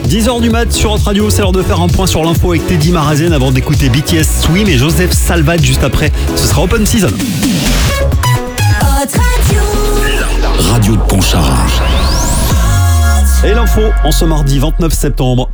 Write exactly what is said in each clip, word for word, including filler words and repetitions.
dix heures du mat sur Hot Radio, c'est l'heure de faire un point sur l'info avec Teddy Marazen avant d'écouter B T S Swim et Joseph Salvat juste après. Ce sera Open Season. Radio de Pontcharra. Et l'info en ce mardi vingt-neuf septembre.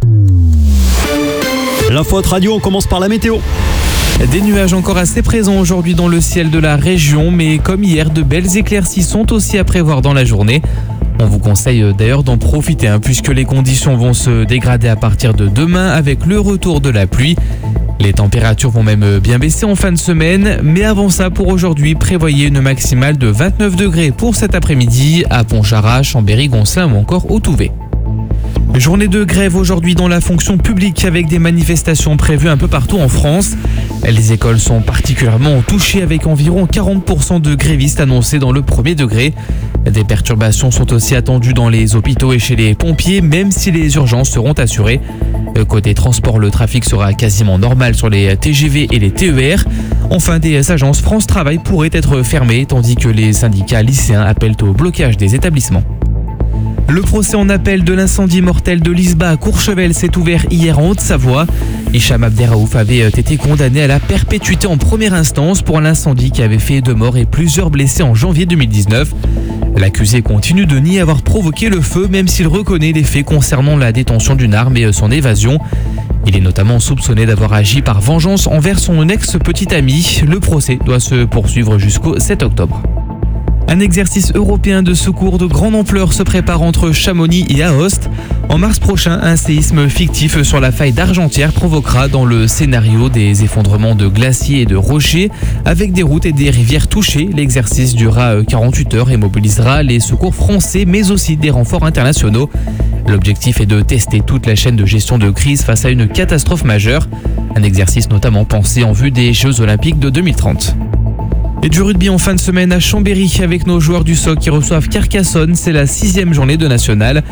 L'info Hot Radio, on commence par la météo. Des nuages encore assez présents aujourd'hui dans le ciel de la région, mais comme hier, de belles éclaircies sont aussi à prévoir dans la journée. On vous conseille d'ailleurs d'en profiter hein, puisque les conditions vont se dégrader à partir de demain avec le retour de la pluie. Les températures vont même bien baisser en fin de semaine, mais avant ça, pour aujourd'hui, prévoyez une maximale de vingt-neuf degrés pour cet après-midi à Pontcharra, Chambéry, Gonslin ou encore Hautouvet. Journée de grève aujourd'hui dans la fonction publique avec des manifestations prévues un peu partout en France. Les écoles sont particulièrement touchées avec environ quarante pour cent de grévistes annoncés dans le premier degré. Des perturbations sont aussi attendues dans les hôpitaux et chez les pompiers, même si les urgences seront assurées. Côté transport, le trafic sera quasiment normal sur les T G V et les T E R. Enfin, des agences France Travail pourraient être fermées, tandis que les syndicats lycéens appellent au blocage des établissements. Le procès en appel de l'incendie mortel de Lisbonne à Courchevel s'est ouvert hier en Haute-Savoie. Hicham Abderraouf avait été condamné à la perpétuité en première instance pour l'incendie qui avait fait deux morts et plusieurs blessés en janvier deux mille dix-neuf. L'accusé continue de nier avoir provoqué le feu, même s'il reconnaît les faits concernant la détention d'une arme et son évasion. Il est notamment soupçonné d'avoir agi par vengeance envers son ex-petit ami. Le procès doit se poursuivre jusqu'au sept octobre. Un exercice européen de secours de grande ampleur se prépare entre Chamonix et Aoste. En mars prochain, un séisme fictif sur la faille d'Argentière provoquera dans le scénario des effondrements de glaciers et de rochers. Avec des routes et des rivières touchées, l'exercice durera quarante-huit heures et mobilisera les secours français mais aussi des renforts internationaux. L'objectif est de tester toute la chaîne de gestion de crise face à une catastrophe majeure. Un exercice notamment pensé en vue des Jeux Olympiques de deux mille trente. Et du rugby en fin de semaine à Chambéry avec nos joueurs du S O C qui reçoivent Carcassonne. C'est la sixième journée de nationale.